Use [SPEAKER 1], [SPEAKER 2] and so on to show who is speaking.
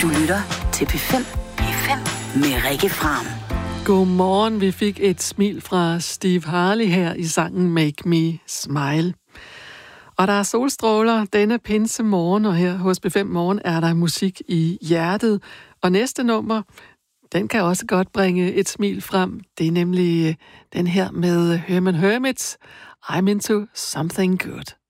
[SPEAKER 1] Du lytter til P5. P5 med Rikke Fram.
[SPEAKER 2] Godmorgen. Vi fik et smil fra Steve Harley her i sangen Make Me Smile. Og der er solstråler denne pinsemorgen, og her hos P5 Morgen er der musik i hjertet. Og næste nummer, den kan også godt bringe et smil frem. Det er nemlig den her med Herman Hermits, I'm Into Something Good.